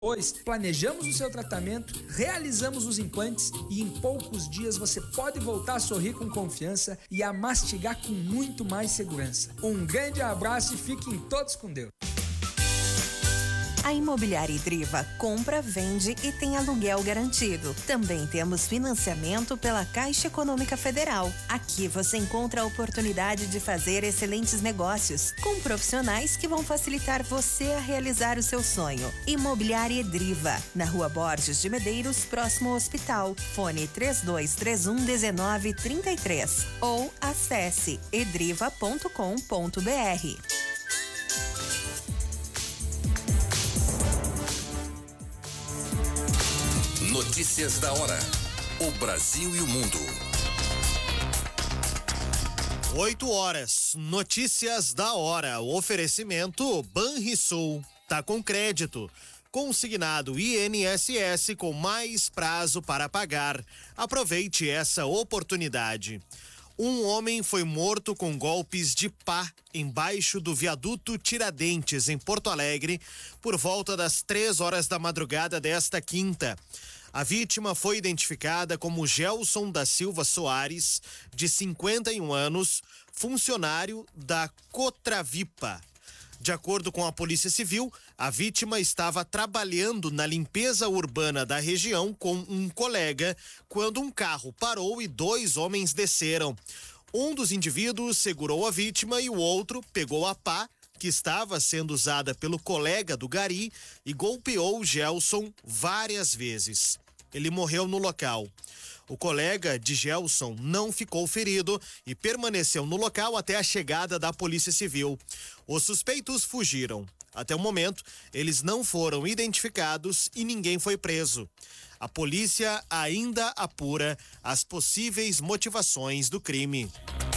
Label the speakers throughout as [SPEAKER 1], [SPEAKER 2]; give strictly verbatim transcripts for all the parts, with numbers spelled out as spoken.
[SPEAKER 1] Pois planejamos o seu tratamento, realizamos os implantes e em poucos dias você pode voltar a sorrir com confiança e a mastigar com muito mais segurança. Um grande abraço e fiquem todos com Deus.
[SPEAKER 2] A Imobiliária Idriva compra, vende e tem aluguel garantido. Também temos financiamento pela Caixa Econômica Federal. Aqui você encontra a oportunidade de fazer excelentes negócios com profissionais que vão facilitar você a realizar o seu sonho. Imobiliária Idriva, na Rua Borges de Medeiros, próximo ao hospital. Fone três dois três um, um nove três três ou acesse edriva ponto com ponto br.
[SPEAKER 3] Notícias da hora. O Brasil e o mundo.
[SPEAKER 4] oito horas. Notícias da hora. Oferecimento Banrisul. Tá com crédito. Consignado I N S S com mais prazo para pagar. Aproveite essa oportunidade. Um homem foi morto com golpes de pá embaixo do viaduto Tiradentes, em Porto Alegre, por volta das três horas da madrugada desta quinta. A vítima foi identificada como Gelson da Silva Soares, de cinquenta e um anos, funcionário da Cotravipa. De acordo com a Polícia Civil, a vítima estava trabalhando na limpeza urbana da região com um colega quando um carro parou e dois homens desceram. Um dos indivíduos segurou a vítima e o outro pegou a pá, que estava sendo usada pelo colega do gari, e golpeou Gelson várias vezes. Ele morreu no local. O colega de Gelson não ficou ferido e permaneceu no local até a chegada da Polícia Civil. Os suspeitos fugiram. Até o momento, eles não foram identificados e ninguém foi preso. A polícia ainda apura as possíveis motivações do crime.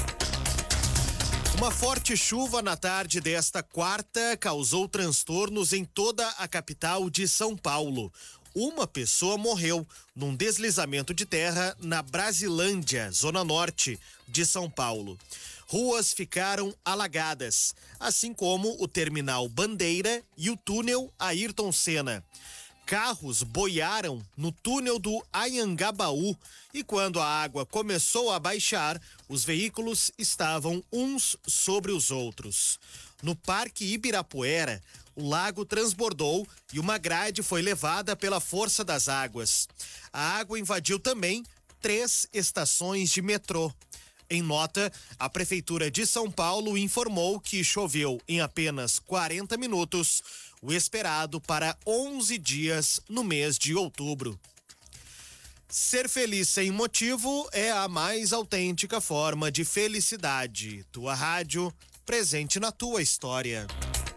[SPEAKER 4] Uma forte chuva na tarde desta quarta causou transtornos em toda a capital de São Paulo. Uma pessoa morreu num deslizamento de terra na Brasilândia, zona norte de São Paulo. Ruas ficaram alagadas, assim como o terminal Bandeira e o túnel Ayrton Senna. Carros boiaram no túnel do Anhangabaú e quando a água começou a baixar, os veículos estavam uns sobre os outros. No Parque Ibirapuera, o lago transbordou e uma grade foi levada pela força das águas. A água invadiu também três estações de metrô. Em nota, a Prefeitura de São Paulo informou que choveu em apenas quarenta minutos, o esperado para onze dias no mês de outubro. Ser feliz sem motivo é a mais autêntica forma de felicidade. Tua rádio, presente na tua história.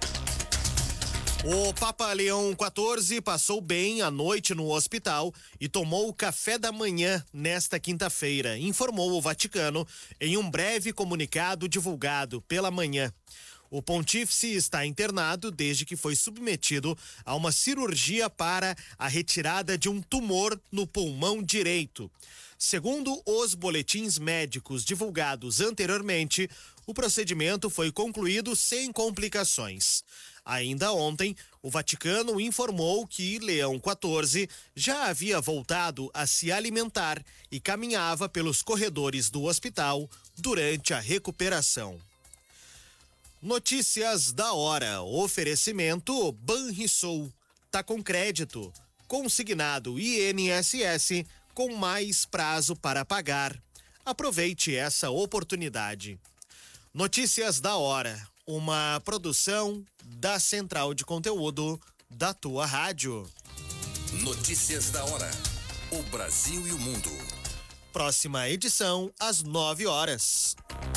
[SPEAKER 4] O Papa Leão quatorze passou bem a noite no hospital e tomou o café da manhã nesta quinta-feira, informou o Vaticano em um breve comunicado divulgado pela manhã. O pontífice está internado desde que foi submetido a uma cirurgia para a retirada de um tumor no pulmão direito. Segundo os boletins médicos divulgados anteriormente, o procedimento foi concluído sem complicações. Ainda ontem, o Vaticano informou que Leão quatorze já havia voltado a se alimentar e caminhava pelos corredores do hospital durante a recuperação. Notícias da hora. Oferecimento Banrisul. Tá com crédito. Consignado I N S S com mais prazo para pagar. Aproveite essa oportunidade. Notícias da hora. Uma produção da Central de Conteúdo da tua rádio.
[SPEAKER 3] Notícias da hora. O Brasil e o mundo.
[SPEAKER 4] Próxima edição às nove horas.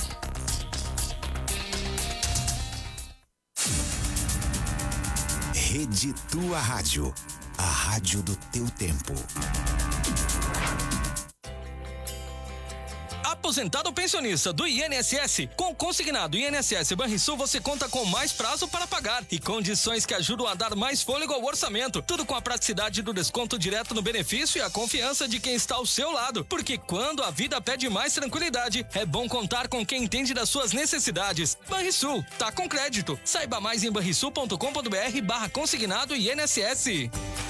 [SPEAKER 5] Rede Tua Rádio, a rádio do teu tempo.
[SPEAKER 6] aposentado ou pensionista do I N S S, com o consignado I N S S Banrisul você conta com mais prazo para pagar e condições que ajudam a dar mais fôlego ao orçamento. Tudo com a praticidade do desconto direto no benefício e a confiança de quem está ao seu lado. Porque quando a vida pede mais tranquilidade, é bom contar com quem entende das suas necessidades. Banrisul, tá com crédito. Saiba mais em banrisul ponto com ponto br barra consignado I N S S.